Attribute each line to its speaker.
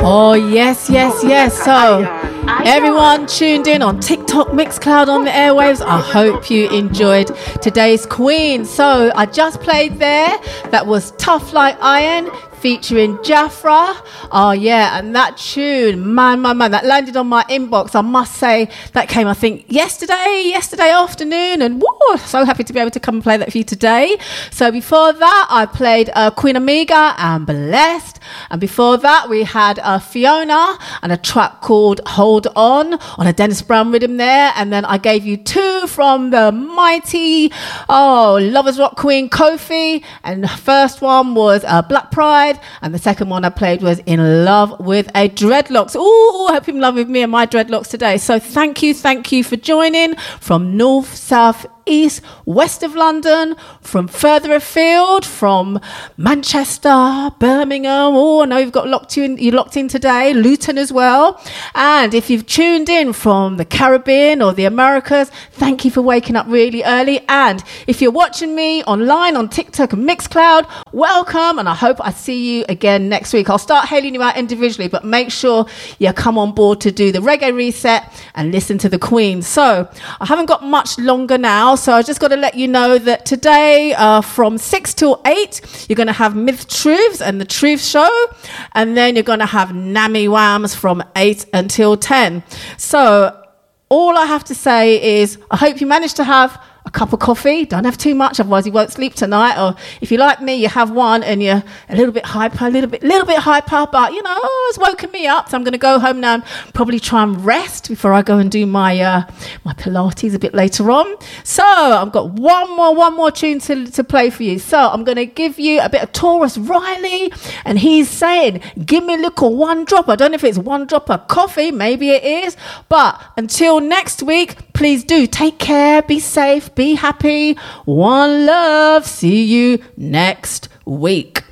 Speaker 1: Oh, yes. So, everyone tuned in on TikTok, Mixcloud, on the airwaves. I hope you enjoyed today's Queen. So, I just played there. That was Tough Like Iron featuring Jafra. Oh, yeah. And that tune, man, that landed on my inbox. I must say that came, I think, yesterday afternoon. And woo, so happy to be able to come and play that for you today. So before that, I played Queen Amiga and Blessed. And before that, we had Fiona and a track called Hold On a Dennis Brown rhythm there. And then I gave you two from the mighty, Lovers Rock Queen Kofi. And the first one was Black Pride. And the second one I played was In Love with a Dreadlocks. Ooh, I hope you're in love with me and my dreadlocks today. So thank you for joining from north, south, east, west of London, from further afield, from Manchester, Birmingham. Oh, I know you're locked in today, Luton as well. And if you've tuned in from the Caribbean or the Americas, thank you for waking up really early. And if you're watching me online on TikTok and Mixcloud, welcome. And I hope I see you again next week. I'll start hailing you out individually, but make sure you come on board to do the reggae reset and listen to the Queen. So I haven't got much longer now. So I just got to let you know that today from 6 till 8, you're going to have Myth Truths and the Truth Show. And then you're going to have Nammy Whams from 8 until 10. So all I have to say is I hope you managed to have a cup of coffee. Don't have too much, otherwise you won't sleep tonight. Or if you're like me, you have one and you're a little bit hyper, but it's woken me up. So I'm going to go home now and probably try and rest before I go and do my my Pilates a bit later on. So I've got one more tune to play for you. So I'm going to give you a bit of Taurus Riley, and he's saying, give me a little one drop. I don't know if it's one drop of coffee, maybe it is. But until next week, please do take care, be safe, be happy. One love. See you next week.